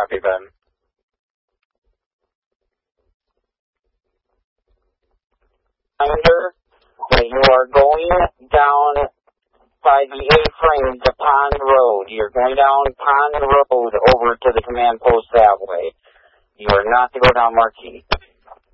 Copy, Ben. When you are going down by the A-frame to Pond Road, you're going down Pond Road over to the command post that way. You are not to go down Marquis.